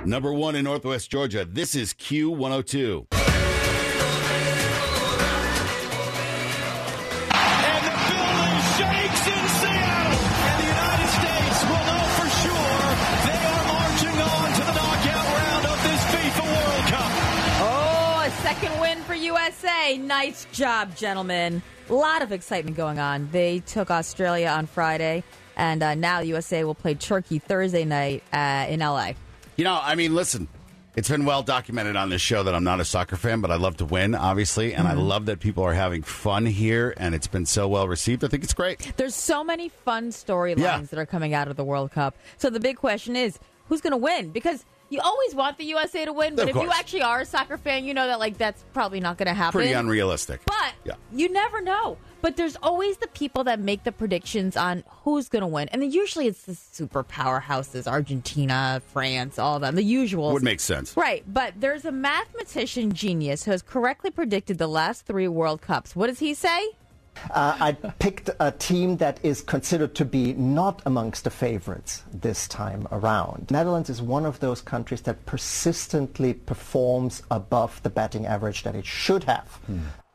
Number 1 in Northwest Georgia. This is Q102. And the building shakes in Seattle. And the United States will know for sure they are marching on to the knockout round of this FIFA World Cup. Oh, a second win for USA. Nice job, gentlemen. A lot of excitement going on. They took Australia on Friday, and now USA will play Turkey Thursday night in L.A. You know, I mean, listen, it's been well documented on this show that I'm not a soccer fan, but I love to win, obviously, and I love that people are having fun here, and it's been so well received. I think it's great. There's so many fun storylines that are coming out of the World Cup. So the big question is, who's going to win? Because you always want the USA to win, but if you actually are a soccer fan, you know that that's probably not going to happen. Pretty unrealistic. But you never know. But there's always the people that make the predictions on who's going to win. And then usually it's the super powerhouses, Argentina, France, all of them, the usuals. Would make sense. Right. But there's a mathematician genius who has correctly predicted the last 3 World Cups. What does he say? I picked a team that is considered to be not amongst the favorites this time around. Netherlands is one of those countries that persistently performs above the batting average that it should have.